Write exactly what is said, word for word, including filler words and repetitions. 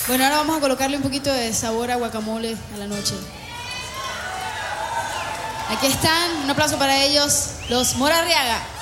Bueno, ahora vamos a colocarle un poquito de sabor a guacamole a la noche. Aquí están, un aplauso para ellos, los Mora Arriaga.